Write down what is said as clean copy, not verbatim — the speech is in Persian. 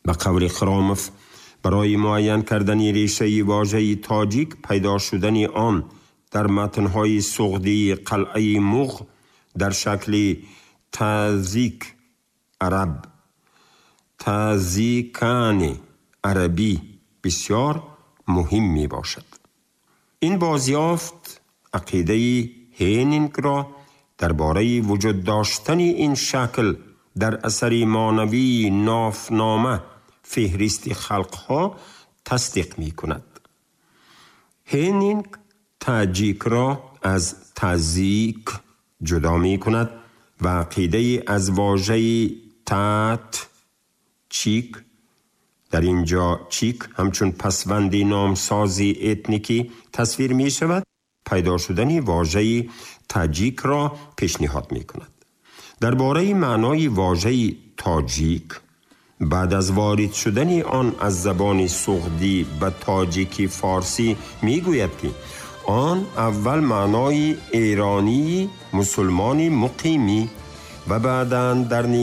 به قول خرامف، برای معین کردن ریشه واژه تاجیک پیدا شدن آن در متن‌های سغدی قلعه مغ در شکل تازیک عرب، تازیکان عربی بسیار مهم می باشد. این بازیافت عقیده هینینگ را درباره وجود داشتن این شکل در اثر مانوی نافنامه فهرست خلقها تصدیق می کند. هینینگ تاجیک را از تازیک جدا می کند و عقیده از واژه تات چیک، در اینجا چیک همچون پسوندی نامسازی اتنیکی تصویر می شود، پیدا شدن واژه تاجیک را پیشنهاد می کند. درباره معنای واژه تاجیک، بعد از وارد شدن آن از زبان سغدی به تاجیکی فارسی می گوید که آن اول معنای ایرانی مسلمانی مقیمی و بعداً در